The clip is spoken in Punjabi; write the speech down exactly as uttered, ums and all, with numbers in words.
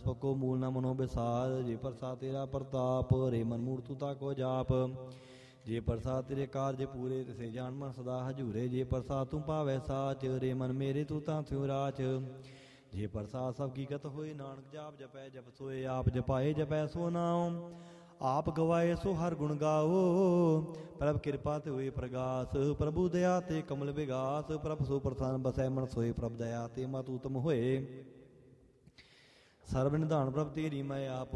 ਸਭ ਕੋ ਮੂਲ ਨਾ ਮਨੋ ਵਿਸਾਰ। ਜੇ ਪ੍ਰਸਾਦ ਤੇਰਾ ਪ੍ਰਤਾਪ ਰੇ ਮਨ ਮੂੜ ਤੂ ਤਾ ਕੋ ਜਾਪ। ਜੇ ਪ੍ਰਸਾਦ ਤੇਰੇ ਕਾਰਜ ਪੂਰੇ ਤਿਸੇ ਜਾਨ ਮਨ ਸਦਾ ਹਜੂਰੇ। ਜੇ ਪ੍ਰਸਾਦ ਤੂੰ ਭਾਵੈ ਸਾਚ ਰੇ ਮਨ ਮੇਰੇ ਤੂੰ ਤਾਂ ਥਿਉ ਰਾਚ। ਜੇ ਪ੍ਰਸਾਦ ਸਭ ਕੀ ਗਤ ਹੋਏ ਨਾਨਕ ਜਾਪ ਜਪੈ ਜਪ ਸੋਏ। ਆਪ ਜਪਾਏ ਜਪੈ ਸੋ ਨਾਉ ਆਪ ਗਵਾਏ ਸੋ ਹਰ ਗੁਣ ਗਾਓ। ਪ੍ਰਭ ਕਿਰਪਾ ਤੇ ਹੋਏ ਪ੍ਰਗਾਸ ਪ੍ਰਭੂ ਦਇਆ ਤੇ ਕਮਲ ਵਿਗਾਸ। ਪ੍ਰਭ ਸੋ ਪ੍ਰਸੰਨ ਬਸੈ ਮਨ ਸੋਏ ਪ੍ਰਭ ਦਇਆ ਤੇ ਮਤ ਉਤਮ ਹੋਏ। ਸਰਬ ਨਿਧਾਨ ਪ੍ਰਭ ਤੇਰੀ ਮੈਂ ਆਪ